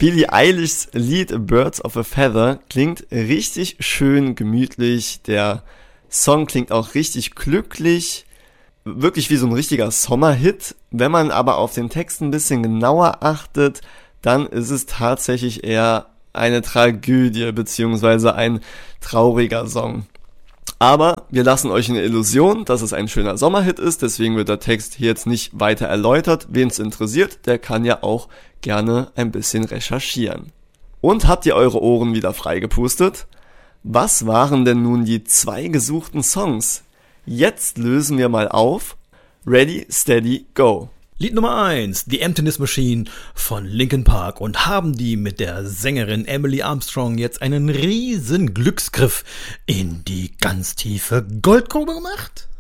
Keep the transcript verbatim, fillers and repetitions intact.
Billie Eilishs Lied Birds of a Feather klingt richtig schön gemütlich. Der Song klingt auch richtig glücklich. Wirklich wie so ein richtiger Sommerhit. Wenn man aber auf den Text ein bisschen genauer achtet, dann ist es tatsächlich eher eine Tragödie beziehungsweise ein trauriger Song. Aber wir lassen euch eine Illusion, dass es ein schöner Sommerhit ist, deswegen wird der Text hier jetzt nicht weiter erläutert. Wen es interessiert, der kann ja auch gerne ein bisschen recherchieren. Und habt ihr eure Ohren wieder freigepustet? Was waren denn nun die zwei gesuchten Songs? Jetzt lösen wir mal auf. Ready, steady, go. Lied Nummer eins, The Emptiness Machine von Linkin Park, und haben die mit der Sängerin Emily Armstrong jetzt einen riesen Glücksgriff in die ganz tiefe Goldgrube gemacht?